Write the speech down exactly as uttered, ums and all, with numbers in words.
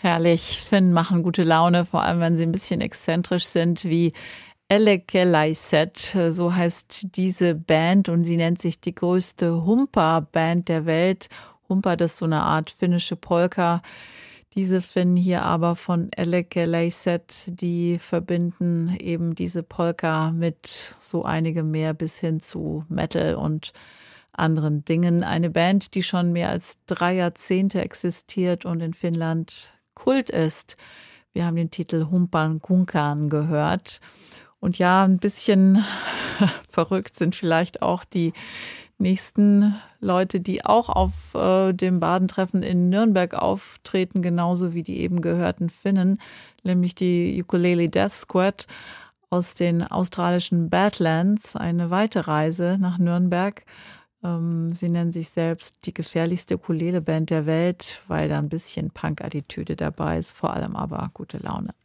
Herrlich. Finnen machen gute Laune, vor allem wenn sie ein bisschen exzentrisch sind, wie Elekkeläiset. So heißt diese Band und sie nennt sich die größte Humpa-Band der Welt. Humpa, das ist so eine Art finnische Polka. Diese Finnen hier aber von Elekkeläiset, die verbinden eben diese Polka mit so einigem mehr bis hin zu Metal und anderen Dingen. Eine Band, die schon mehr als drei Jahrzehnte existiert und in Finnland Kult ist. Wir haben den Titel Humpan Kunkan gehört. Und ja, ein bisschen verrückt sind vielleicht auch die nächsten Leute, die auch auf äh, dem Badentreffen in Nürnberg auftreten, genauso wie die eben gehörten Finnen, nämlich die Ukulele Death Squad aus den australischen Badlands. Eine weite Reise nach Nürnberg. Ähm, sie nennen sich selbst die gefährlichste Ukulele-Band der Welt, weil da ein bisschen Punk-Attitüde dabei ist, vor allem aber gute Laune.